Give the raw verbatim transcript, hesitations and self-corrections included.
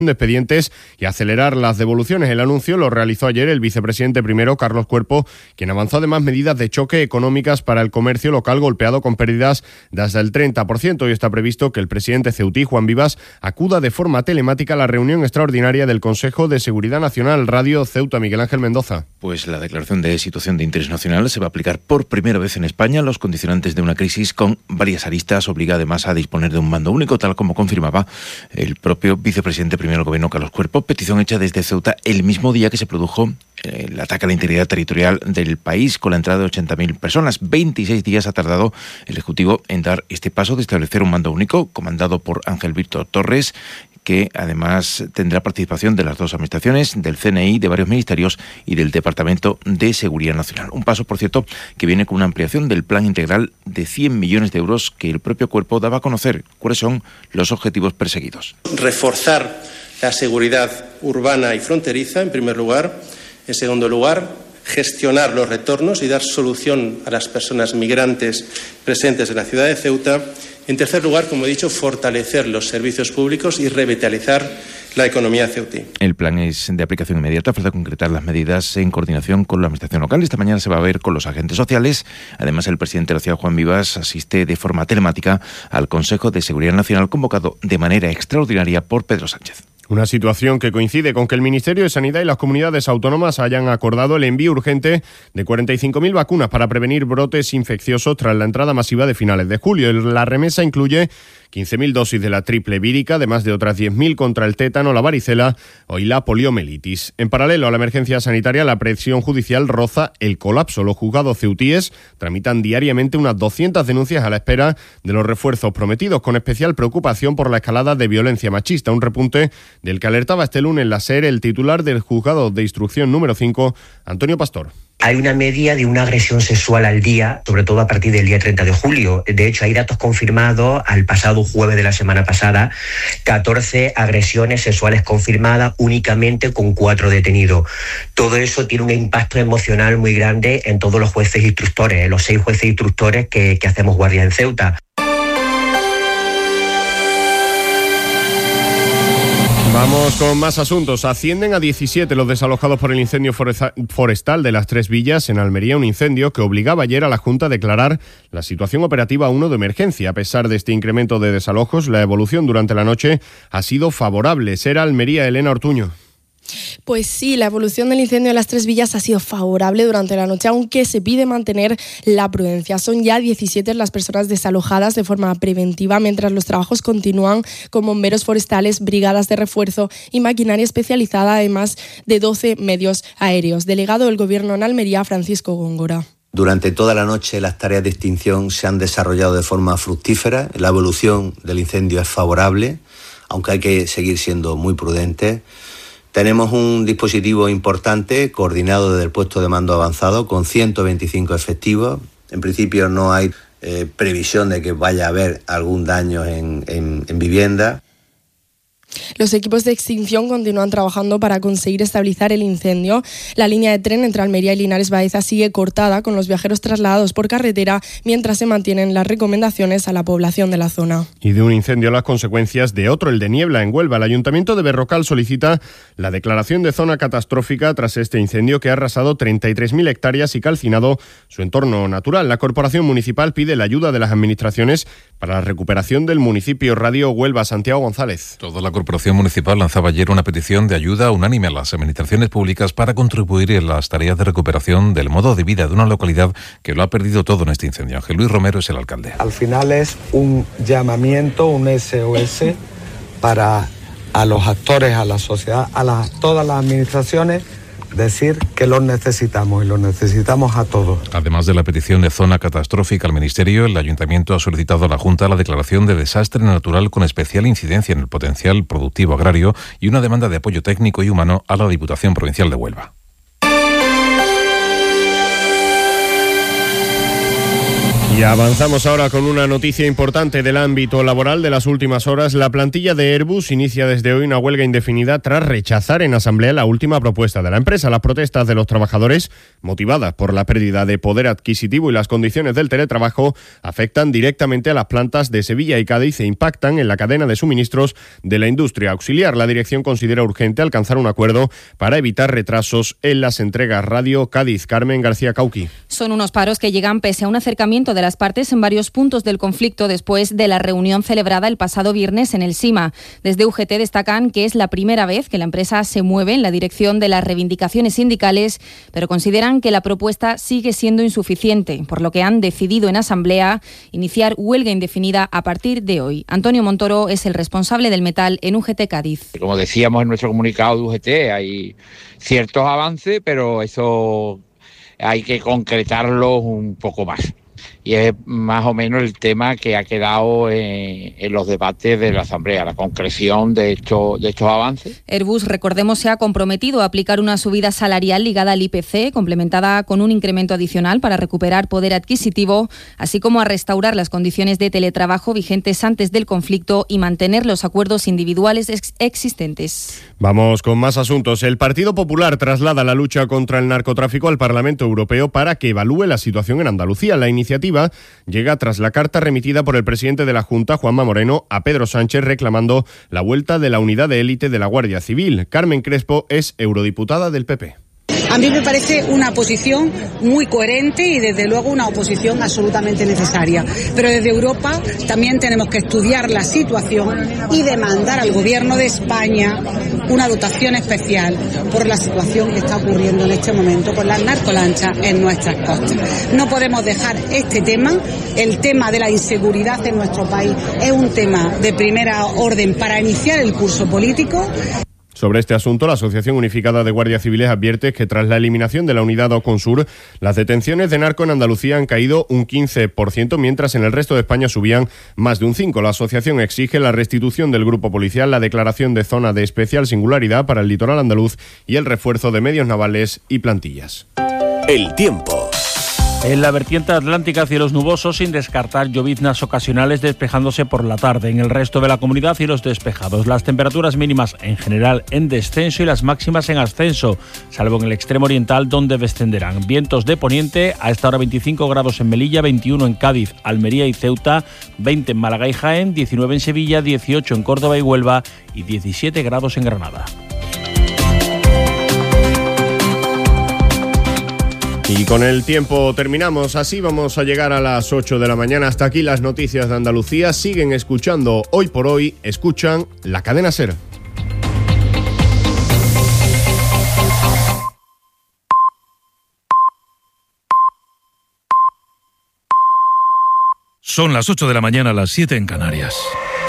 de expedientes y acelerar las devoluciones. El anuncio lo realizó ayer el vicepresidente primero, Carlos Cuerpo, quien avanzó además medidas de choque económicas para el comercio local golpeado con pérdidas de hasta el treinta por ciento. Y está previsto que el presidente ceutí, Juan Vivas, acuda de forma telemática a la reunión extraordinaria del Consejo de Seguridad Nacional. Radio Ceuta, Miguel Ángel Mendoza. Pues la declaración de situación de interés nacional se va a aplicar por primera vez en España. Los condicionantes de una crisis con varias aristas obliga además a disponer de un mando único, tal como confirmaba el propio vicepresidente primero del Gobierno, Carlos Cuerpo, petición hecha desde Ceuta el mismo día que se produjo el ataque a la integridad territorial del país con la entrada de ochenta mil personas. veintiséis días ha tardado el Ejecutivo en dar este paso de establecer un mando único comandado por Ángel Víctor Torres, que además tendrá participación de las dos administraciones, del C N I, de varios ministerios y del Departamento de Seguridad Nacional. Un paso, por cierto, que viene con una ampliación del plan integral de cien millones de euros que el propio Cuerpo daba a conocer. ¿Cuáles son los objetivos perseguidos? Reforzar la seguridad urbana y fronteriza, en primer lugar. En segundo lugar, gestionar los retornos y dar solución a las personas migrantes presentes en la ciudad de Ceuta. En tercer lugar, como he dicho, fortalecer los servicios públicos y revitalizar la economía ceutí. El plan es de aplicación inmediata, falta concretar las medidas en coordinación con la administración local. Esta mañana se va a ver con los agentes sociales. Además, el presidente de la ciudad, Juan Vivas, asiste de forma telemática al Consejo de Seguridad Nacional convocado de manera extraordinaria por Pedro Sánchez. Una situación que coincide con que el Ministerio de Sanidad y las comunidades autónomas hayan acordado el envío urgente de cuarenta y cinco mil vacunas para prevenir brotes infecciosos tras la entrada masiva de finales de julio. La remesa incluye quince mil dosis de la triple vírica, además de otras diez mil contra el tétano, la varicela y la poliomielitis. En paralelo a la emergencia sanitaria, la presión judicial roza el colapso. Los juzgados ceutíes tramitan diariamente unas doscientas denuncias a la espera de los refuerzos prometidos, con especial preocupación por la escalada de violencia machista, un repunte del que alertaba este lunes la SER el titular del juzgado de instrucción número cinco, Antonio Pastor. Hay una media de una agresión sexual al día, sobre todo a partir del día treinta de julio. De hecho, hay datos confirmados al pasado jueves de la semana pasada, catorce agresiones sexuales confirmadas únicamente con cuatro detenidos. Todo eso tiene un impacto emocional muy grande en todos los jueces instructores, en los seis jueces instructores que, que hacemos guardia en Ceuta. Vamos con más asuntos. Ascienden a diecisiete los desalojados por el incendio forestal de Las Tres Villas en Almería, un incendio que obligaba ayer a la Junta a declarar la situación operativa uno de emergencia. A pesar de este incremento de desalojos, la evolución durante la noche ha sido favorable. Será Almería, Elena Ortuño. Pues sí, la evolución del incendio de Las Tres Villas ha sido favorable durante la noche, aunque se pide mantener la prudencia. Son ya diecisiete las personas desalojadas de forma preventiva, mientras los trabajos continúan con bomberos forestales, brigadas de refuerzo y maquinaria especializada, además de doce medios aéreos. Delegado del Gobierno en Almería, Francisco Góngora. Durante toda la noche las tareas de extinción se han desarrollado de forma fructífera. La evolución del incendio es favorable, aunque hay que seguir siendo muy prudentes. Tenemos un dispositivo importante coordinado desde el puesto de mando avanzado con ciento veinticinco efectivos. En principio no hay eh, previsión de que vaya a haber algún daño en, en, en vivienda. Los equipos de extinción continúan trabajando para conseguir estabilizar el incendio. La línea de tren entre Almería y Linares Baeza sigue cortada, con los viajeros trasladados por carretera, mientras se mantienen las recomendaciones a la población de la zona. Y de un incendio las consecuencias de otro, el de Niebla, en Huelva. El Ayuntamiento de Berrocal solicita la declaración de zona catastrófica tras este incendio que ha arrasado treinta y tres mil hectáreas y calcinado su entorno natural. La Corporación Municipal pide la ayuda de las administraciones para la recuperación del municipio. Radio Huelva, Santiago González. Toda la Corporación Municipal lanzaba ayer una petición de ayuda unánime a las administraciones públicas para contribuir en las tareas de recuperación del modo de vida de una localidad que lo ha perdido todo en este incendio. Ángel Luis Romero es el alcalde. Al final es un llamamiento, un S O S para a los actores, a la sociedad, a las, todas las administraciones, decir que los necesitamos y los necesitamos a todos. Además de la petición de zona catastrófica al Ministerio, el Ayuntamiento ha solicitado a la Junta la declaración de desastre natural con especial incidencia en el potencial productivo agrario y una demanda de apoyo técnico y humano a la Diputación Provincial de Huelva. Y avanzamos ahora con una noticia importante del ámbito laboral de las últimas horas. La plantilla de Airbus inicia desde hoy una huelga indefinida tras rechazar en asamblea la última propuesta de la empresa. Las protestas de los trabajadores, motivadas por la pérdida de poder adquisitivo y las condiciones del teletrabajo, afectan directamente a las plantas de Sevilla y Cádiz e impactan en la cadena de suministros de la industria auxiliar. La dirección considera urgente alcanzar un acuerdo para evitar retrasos en las entregas. Radio Cádiz, Carmen García Cauqui. Son unos paros que llegan pese a un acercamiento de las partes en varios puntos del conflicto después de la reunión celebrada el pasado viernes en el SIMA. Desde U G T destacan que es la primera vez que la empresa se mueve en la dirección de las reivindicaciones sindicales, pero consideran que la propuesta sigue siendo insuficiente, por lo que han decidido en asamblea iniciar huelga indefinida a partir de hoy. Antonio Montoro es el responsable del metal en U G T Cádiz. Como decíamos en nuestro comunicado de U G T, hay ciertos avances, pero eso hay que concretarlo un poco más. Y es más o menos el tema que ha quedado en, en los debates de la Asamblea, la concreción de, esto, de estos avances. Airbus, recordemos, se ha comprometido a aplicar una subida salarial ligada al I P C, complementada con un incremento adicional para recuperar poder adquisitivo, así como a restaurar las condiciones de teletrabajo vigentes antes del conflicto y mantener los acuerdos individuales ex- existentes. Vamos con más asuntos. El Partido Popular traslada la lucha contra el narcotráfico al Parlamento Europeo para que evalúe la situación en Andalucía. La iniciativa llega tras la carta remitida por el presidente de la Junta, Juanma Moreno, a Pedro Sánchez reclamando la vuelta de la unidad de élite de la Guardia Civil. Carmen Crespo es eurodiputada del P P. A mí me parece una posición muy coherente y desde luego una oposición absolutamente necesaria. Pero desde Europa también tenemos que estudiar la situación y demandar al Gobierno de España una dotación especial por la situación que está ocurriendo en este momento con las narcolanchas en nuestras costas. No podemos dejar este tema, el tema de la inseguridad en nuestro país es un tema de primera orden para iniciar el curso político. Sobre este asunto, la Asociación Unificada de Guardias Civiles advierte que tras la eliminación de la unidad Oconsur, las detenciones de narco en Andalucía han caído un quince por ciento, mientras en el resto de España subían más de un cinco por ciento. La asociación exige la restitución del grupo policial, la declaración de zona de especial singularidad para el litoral andaluz y el refuerzo de medios navales y plantillas. El tiempo. En la vertiente atlántica, cielos nubosos sin descartar lloviznas ocasionales despejándose por la tarde. En el resto de la comunidad, cielos despejados. Las temperaturas mínimas en general en descenso y las máximas en ascenso, salvo en el extremo oriental donde descenderán. Vientos de poniente, a esta hora veinticinco grados en Melilla, veintiuno en Cádiz, Almería y Ceuta, veinte en Málaga y Jaén, diecinueve en Sevilla, dieciocho en Córdoba y Huelva y diecisiete grados en Granada. Y con el tiempo terminamos, así vamos a llegar a las ocho de la mañana. Hasta aquí las noticias de Andalucía. Siguen escuchando Hoy por Hoy, escuchan la cadena SER. Son las ocho de la mañana, las siete en Canarias.